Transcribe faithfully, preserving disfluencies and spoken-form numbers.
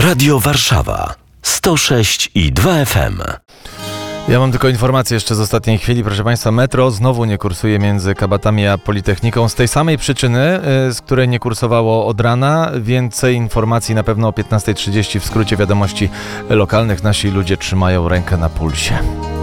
Radio Warszawa sto sześć i dwa F M. Ja mam tylko informację jeszcze z ostatniej chwili. Proszę Państwa, metro znowu nie kursuje między Kabatami a Politechniką z tej samej przyczyny, z której nie kursowało od rana. Więcej informacji na pewno o piętnasta trzydzieści w skrócie wiadomości lokalnych. Nasi ludzie trzymają rękę na pulsie.